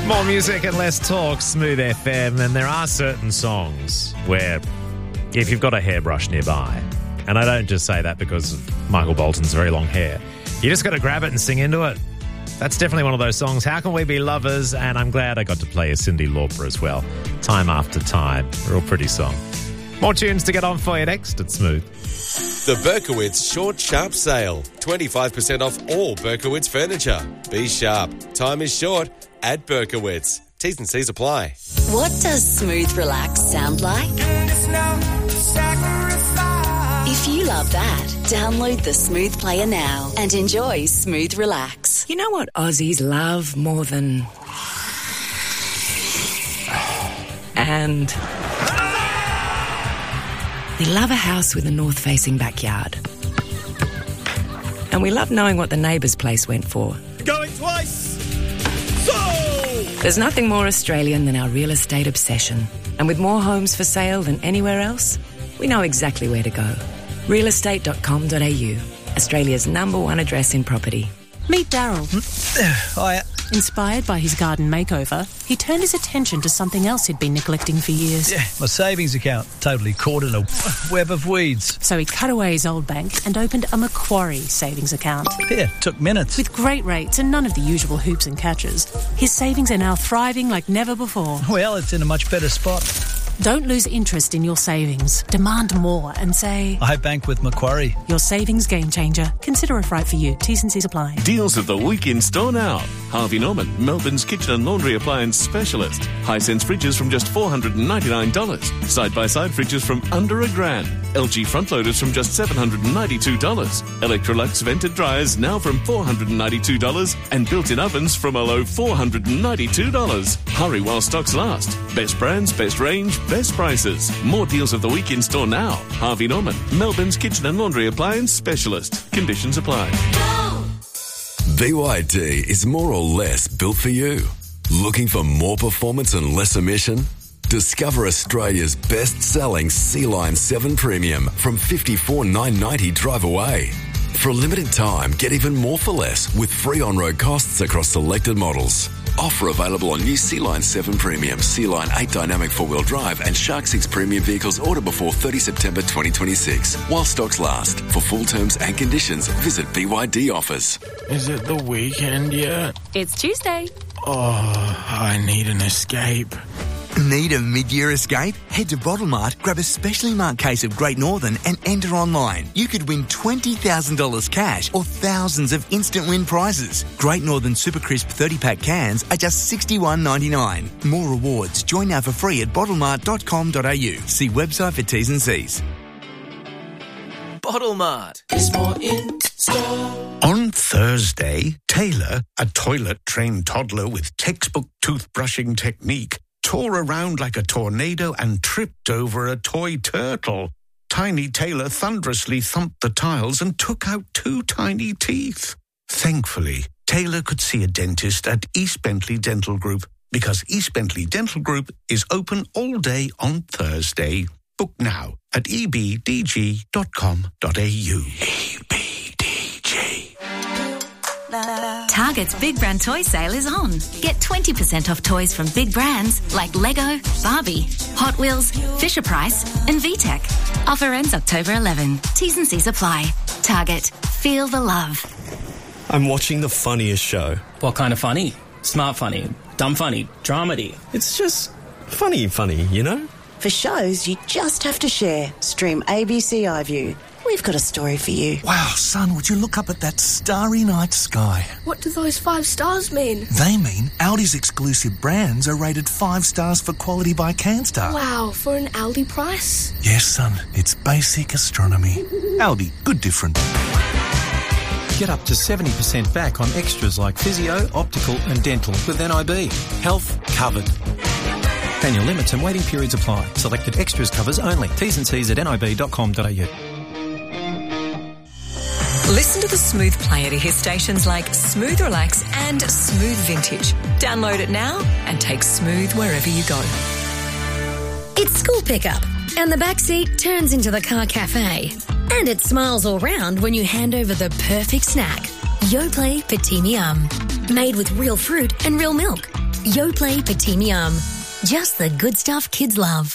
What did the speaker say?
More music and less talk, Smooth FM. And there are certain songs where if you've got a hairbrush nearby, and I don't just say that because of Michael Bolton's very long hair, you just got to grab it and sing into it. That's definitely one of those songs. How Can We Be Lovers? And I'm glad I got to play a Cyndi Lauper as well. Time After Time. Real pretty song. More tunes to get on for you next at Smooth. The Berkowitz Short Sharp Sale. 25% off all Berkowitz furniture. Be sharp. Time is short at Berkowitz. T's and C's apply. What does Smooth Relax sound like? If you love that, download the Smooth Player now and enjoy Smooth Relax. You know what Aussies love more than... And... we love a house with a north-facing backyard. And we love knowing what the neighbour's place went for. Going twice! There's nothing more Australian than our real estate obsession. And with more homes for sale than anywhere else, we know exactly where to go. Realestate.com.au, Australia's #1 address in property. Meet Daryl. Hiya. Inspired by his garden makeover, he turned his attention to something else he'd been neglecting for years. Yeah, my savings account, totally caught in a web of weeds. So he cut away his old bank and opened a Macquarie savings account. Yeah, took minutes. With great rates and none of the usual hoops and catches, his savings are now thriving like never before. Well, it's in a much better spot. Don't lose interest in your savings. Demand more and say... I bank with Macquarie. Your savings game changer. Consider if right for you. T's and C's apply. Deals of the week in store now. Harvey Norman, Melbourne's kitchen and laundry appliance specialist. Hisense fridges from just $499. Side-by-side fridges from under $1,000. LG front loaders from just $792. Electrolux vented dryers now from $492. And built-in ovens from a low $492. Hurry while stocks last. Best brands, best range, best prices. More deals of the week in store now. Harvey Norman, Melbourne's kitchen and laundry appliance specialist. Conditions apply. BYD is more or less built for you. Looking for more performance and less emission? Discover Australia's best-selling Sea-Line 7 Premium from $54,990 drive away. For a limited time, get even more for less with free on-road costs across selected models. Offer available on new Sea-Line 7 Premium, Sea-Line 8 Dynamic 4-wheel drive and Shark 6 Premium vehicles order before 30 September 2026. While stocks last. For full terms and conditions, visit BYD Offers. Is it the weekend yet? It's Tuesday. Oh, I need an escape. Need a mid-year escape? Head to Bottlemart, grab a specially marked case of Great Northern and enter online. You could win $20,000 cash or thousands of instant win prizes. Great Northern Super Crisp 30-pack cans are just $61.99. More rewards. Join now for free at bottlemart.com.au. See website for T's and C's. Bottlemart is more in store. On Thursday, Taylor, a toilet-trained toddler with textbook toothbrushing technique, tore around like a tornado and tripped over a toy turtle. Tiny Taylor thunderously thumped the tiles and took out 2 tiny teeth. Thankfully, Taylor could see a dentist at East Bentley Dental Group because East Bentley Dental Group is open all day on Thursday. Book now at ebdg.com.au. Target's Big Brand Toy Sale is on. Get 20% off toys from big brands like Lego, Barbie, Hot Wheels, Fisher-Price and VTech. Offer ends October 11. T's and C's apply. Target. Feel the love. I'm watching the funniest show. What kind of funny? Smart funny, dumb funny, dramedy. It's just funny, you know? For shows you just have to share, stream ABC iView. We've got a story for you. Wow, son, would you look up at that starry night sky? What do those 5 stars mean? They mean Aldi's exclusive brands are rated 5 stars for quality by Canstar. Wow, for an Aldi price? Yes, son, it's basic astronomy. Aldi, good difference. Get up to 70% back on extras like physio, optical and dental with NIB. Health covered. Annual limits and waiting periods apply. Selected extras covers only. T's and C's at nib.com.au. Listen to the Smooth Player to hear stations like Smooth Relax and Smooth Vintage. Download it now and take Smooth wherever you go. It's school pickup, and the backseat turns into the car cafe. And it smiles all round when you hand over the perfect snack. Yoplait Petit Miam. Made with real fruit and real milk. Yoplait Petite Miam. Just the good stuff kids love.